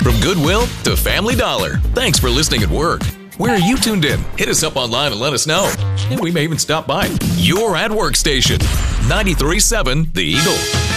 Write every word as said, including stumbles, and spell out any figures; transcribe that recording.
From Goodwill to Family Dollar. Thanks for listening at work. Where are you tuned in? Hit us up online and let us know. And we may even stop by. Your at Work station. ninety-three point seven The Eagle.